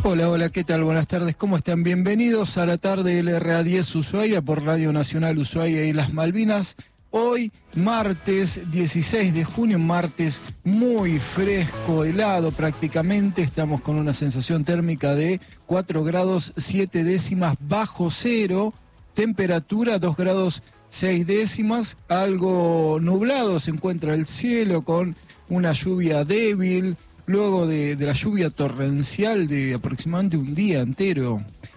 Hola, hola, ¿qué tal? Buenas tardes, ¿cómo están? Bienvenidos a la tarde LRA10 Ushuaia por Radio Nacional Ushuaia y las Malvinas. Hoy, martes 16 de junio, martes muy fresco, helado prácticamente. Estamos con una sensación térmica de 4 grados 7 décimas bajo cero. Temperatura 2 grados 6 décimas. Algo nublado se encuentra el cielo con una lluvia débil. Luego de la lluvia torrencial de aproximadamente un día entero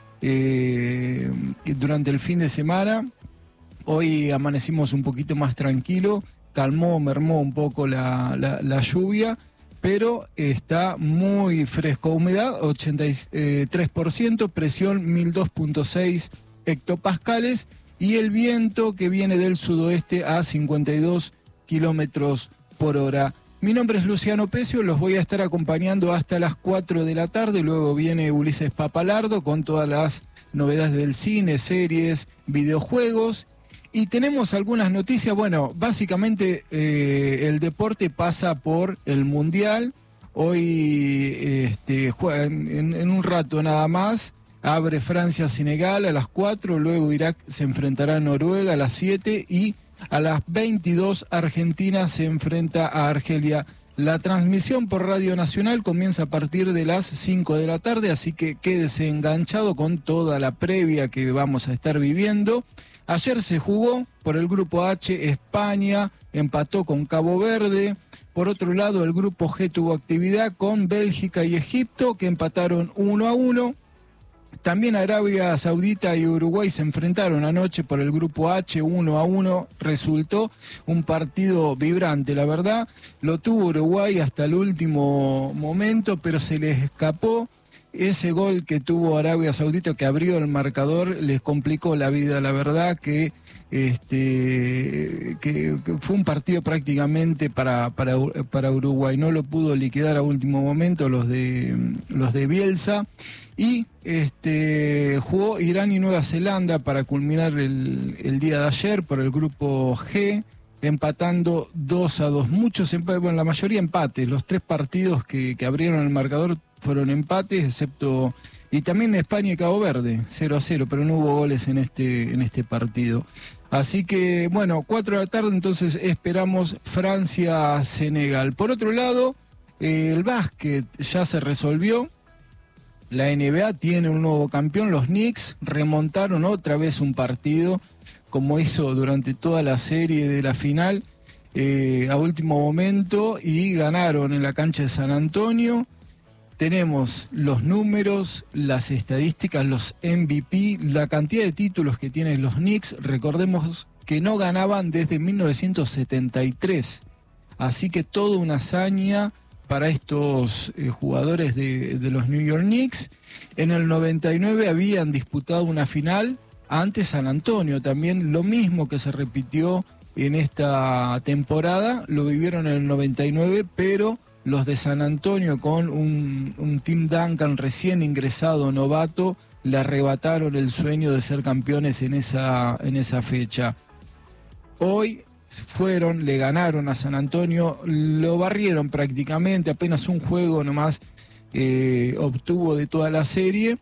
durante el fin de semana, hoy amanecimos un poquito más tranquilo, mermó un poco la lluvia, pero está muy fresco. Humedad 83%, presión 1002.6 hectopascales y el viento que viene del sudoeste a 52 kilómetros por hora. Mi nombre es Luciano Pecio, los voy a estar acompañando hasta las 4 de la tarde, luego viene Ulises Papalardo con todas las novedades del cine, series, videojuegos y tenemos algunas noticias. Bueno, básicamente el deporte pasa por el Mundial, hoy en un rato nada más, abre Francia-Senegal a las 4, luego Irak se enfrentará a Noruega a las 7 y a las 22 Argentina se enfrenta a Argelia. La transmisión por Radio Nacional comienza a partir de las 5 de la tarde, así que quédese enganchado con toda la previa que vamos a estar viviendo. Ayer se jugó por el grupo H, España empató con Cabo Verde. Por otro lado, el grupo G tuvo actividad con Bélgica y Egipto, que empataron 1-1. También Arabia Saudita y Uruguay se enfrentaron anoche por el grupo H 1-1. Resultó un partido vibrante, la verdad. Lo tuvo Uruguay hasta el último momento, pero se les escapó. Ese gol que tuvo Arabia Saudita, que abrió el marcador, les complicó la vida, la verdad, que fue un partido prácticamente para Uruguay. No lo pudo liquidar a último momento los de Bielsa. Y jugó Irán y Nueva Zelanda para culminar el día de ayer por el grupo G, empatando 2-2. Muchos empates, bueno, la mayoría empates. Los 3 partidos que abrieron el marcador fueron empates, excepto... Y también España y Cabo Verde, 0-0, pero no hubo goles en este partido. Así que, bueno, 4 de la tarde, entonces esperamos Francia-Senegal. Por otro lado, el básquet ya se resolvió. La NBA tiene un nuevo campeón, los Knicks remontaron otra vez un partido, como hizo durante toda la serie de la final, a último momento, y ganaron en la cancha de San Antonio. Tenemos los números, las estadísticas, los MVP, la cantidad de títulos que tienen los Knicks. Recordemos que no ganaban desde 1973, así que toda una hazaña para estos jugadores de los New York Knicks. En el 99 habían disputado una final ante San Antonio, también lo mismo que se repitió en esta temporada, lo vivieron en el 99, pero los de San Antonio con un Tim Duncan recién ingresado, novato, le arrebataron el sueño de ser campeones en esa fecha. Hoy le ganaron a San Antonio, lo barrieron prácticamente, apenas un juego nomás obtuvo de toda la serie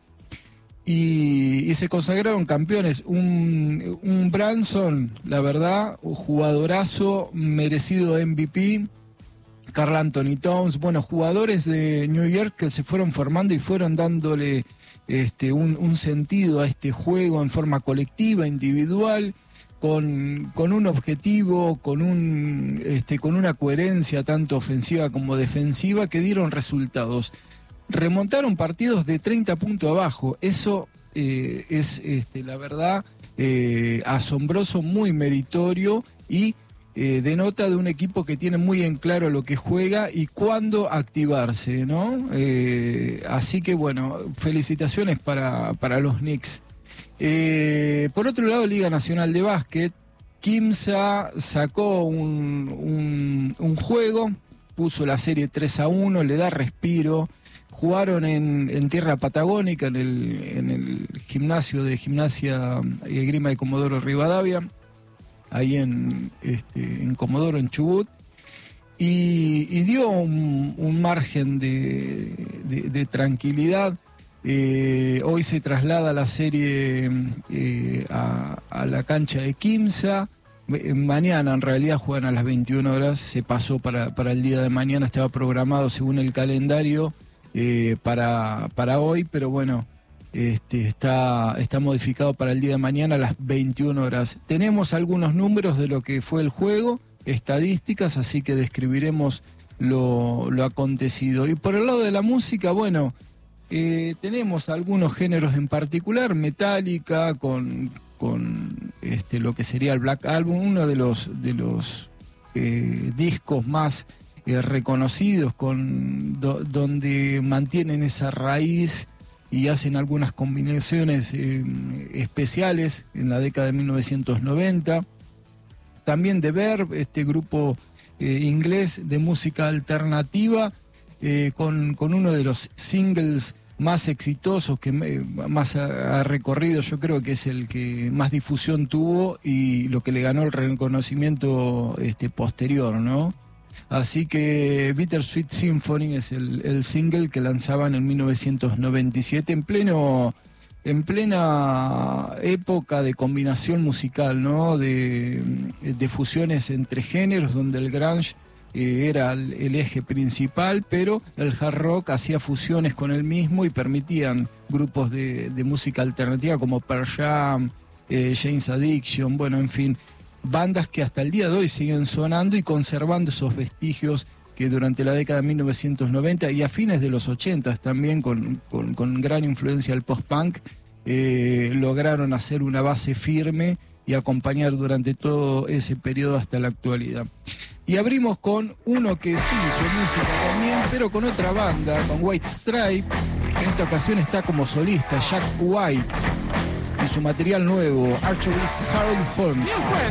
y se consagraron campeones. Un Branson, la verdad, un jugadorazo, merecido MVP. Karl Anthony Towns, bueno, jugadores de New York que se fueron formando y fueron dándole un sentido a este juego en forma colectiva, individual, con un objetivo, con una coherencia tanto ofensiva como defensiva, que dieron resultados. Remontaron partidos de 30 puntos abajo, eso es la verdad asombroso, muy meritorio y denota de un equipo que tiene muy en claro lo que juega y cuándo activarse, ¿no? Así que bueno, felicitaciones para los Knicks. Por otro lado, Liga Nacional de Básquet, Quimsa sacó un juego, puso la serie 3-1, le da respiro. Jugaron en tierra patagónica, en el gimnasio de Gimnasia y Esgrima de Comodoro Rivadavia, ahí en Comodoro, en Chubut, y dio un margen de tranquilidad. Hoy se traslada la serie a la cancha de Quimsa. Mañana en realidad juegan a las 21 horas, se pasó para el día de mañana, estaba programado según el calendario para hoy, pero bueno, está modificado para el día de mañana a las 21 horas. Tenemos algunos números de lo que fue el juego, estadísticas, así que describiremos lo acontecido. Y por el lado de la música, bueno, tenemos algunos géneros en particular, Metallica con lo que sería el Black Album, uno de los discos más reconocidos, donde mantienen esa raíz y hacen algunas combinaciones especiales en la década de 1990. También The Verve, este grupo inglés de música alternativa, con uno de los singles más exitosos, que más ha recorrido, yo creo que es el que más difusión tuvo y lo que le ganó el reconocimiento posterior, ¿no? Así que Bittersweet Symphony es el single que lanzaban en 1997 en plena época de combinación musical, ¿no? De fusiones entre géneros, donde el grunge era el eje principal, pero el hard rock hacía fusiones con el mismo y permitían grupos de música alternativa como Pearl Jam, Jane's Addiction, bueno, en fin, bandas que hasta el día de hoy siguen sonando y conservando esos vestigios que durante la década de 1990 y a fines de los 80 también, con gran influencia del post-punk, lograron hacer una base firme y acompañar durante todo ese periodo hasta la actualidad. Y abrimos con uno que sí hizo música también, pero con otra banda, con White Stripes. En esta ocasión está como solista Jack White, en su material nuevo, Archibald Harold Holmes.